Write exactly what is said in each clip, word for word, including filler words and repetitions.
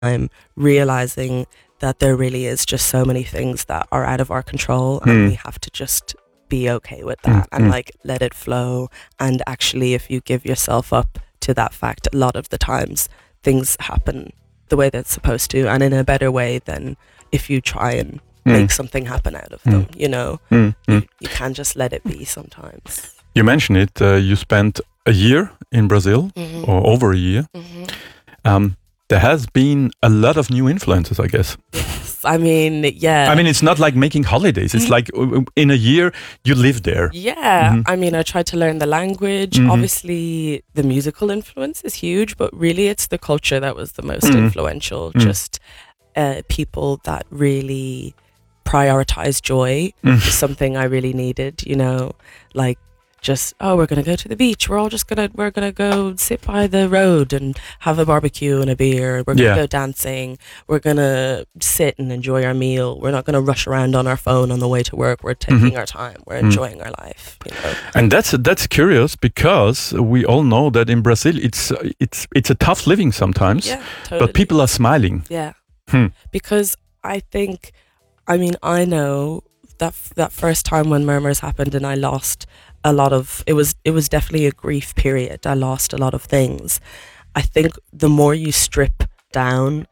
I'm realizing that there really is just so many things that are out of our control, and Mm. we have to just be okay with that Mm, and mm. like let it flow. And actually, if you give yourself up to that fact, a lot of the times things happen the way they're supposed to, and in a better way than if you try and Mm. make something happen out of Mm. them. You know, Mm, you, mm. you can just let it be sometimes. You mentioned it. Uh, you spent a year in Brazil, Mhm. or over a year. Mhm. Um, there has been a lot of new influences, I guess. Yes, I mean, yeah. I mean, it's not like making holidays. It's Mhm. like uh, in a year you live there. Yeah, Mhm. I mean, I tried to learn the language. Mhm. Obviously, the musical influence is huge, but really, it's the culture that was the most Mhm. influential. Mm. Just uh, people that really prioritize joy Mm. is something I really needed. You know, like just oh, we're gonna go to the beach. We're all just gonna we're gonna go sit by the road and have a barbecue and a beer. We're gonna Yeah. go dancing. We're gonna sit and enjoy our meal. We're not gonna rush around on our phone on the way to work. We're taking Mhm. our time. We're Mm. enjoying our life. You know. And that's that's curious because we all know that in Brazil it's uh, it's it's a tough living sometimes, Yeah, totally. but people are smiling. Yeah, Hmm. because I think, I mean, I know that f- that first time when Murmurs happened and I lost a lot of it was it was definitely a grief period. I lost a lot of things. I think the more you strip down,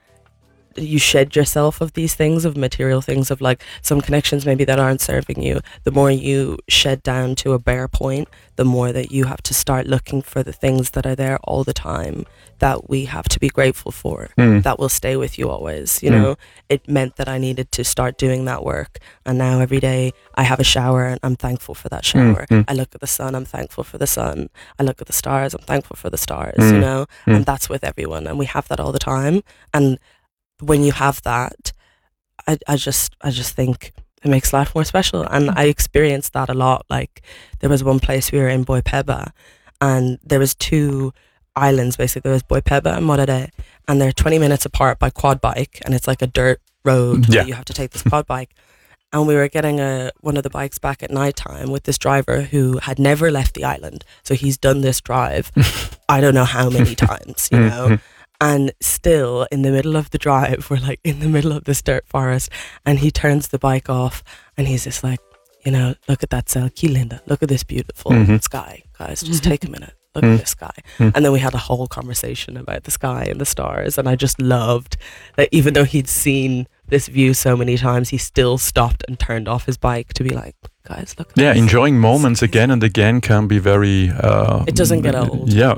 you shed yourself of these things, of material things, of like some connections maybe that aren't serving you. The more you shed down to a bare point, the more that you have to start looking for the things that are there all the time that we have to be grateful for, Mm. that will stay with you always. You Mm. know, it meant that I needed to start doing that work. And now every day I have a shower and I'm thankful for that shower. Mm. I look at the sun, I'm thankful for the sun. I look at the stars, I'm thankful for the stars, Mm. you know? Mm. And that's with everyone. And we have that all the time. And when you have that, I, I just I just think it makes life more special. And I experienced that a lot. Like there was one place we were in Boipeba, and there was two islands basically. There was Boipeba and Morare, and they're twenty minutes apart by quad bike, and it's like a dirt road Yeah. that you have to take this quad bike. And we were getting a one of the bikes back at night time with this driver who had never left the island. So he's done this drive I don't know how many times, you know. Mhm. And still in the middle of the drive, we're like in the middle of this dirt forest, and he turns the bike off and he's just like, you know, look at that cell, Linda, look at this beautiful Mhm. sky, guys, just take a minute, look Mm. at this sky. Mm. And then we had a whole conversation about the sky and the stars, and I just loved that even though he'd seen this view so many times, he still stopped and turned off his bike to be like, guys, look at Yeah, this. enjoying moments again and again can be very. Uh, It doesn't get old. Yeah.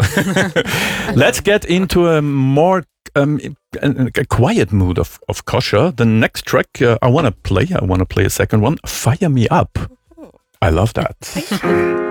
Let's get into a more um, a, a quiet mood of of Kosher. The next track uh, I want to play. I want to play a second one. Fire Me Up. I love that. Thank you.